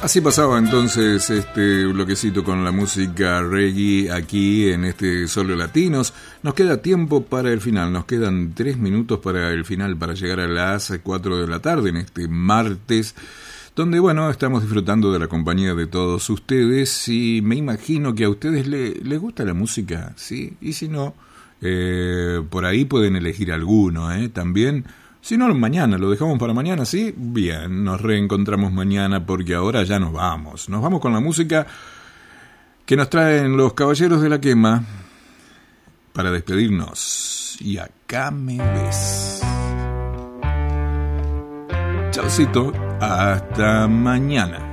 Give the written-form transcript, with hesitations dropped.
Así pasaba entonces este bloquecito con la música reggae aquí en este Solo Latinos. Nos queda tiempo para el final, nos quedan 3 minutos para el final, para llegar a las 4 de la tarde en este martes, donde bueno, estamos disfrutando de la compañía de todos ustedes y me imagino que a ustedes les gusta la música, ¿sí? Y si no, por ahí pueden elegir alguno, también. Si no, mañana, lo dejamos para mañana, ¿sí? Bien, nos reencontramos mañana porque ahora ya nos vamos. Nos vamos con la música que nos traen los Caballeros de la Quema para despedirnos. Y acá me ves. Chaucito, hasta mañana.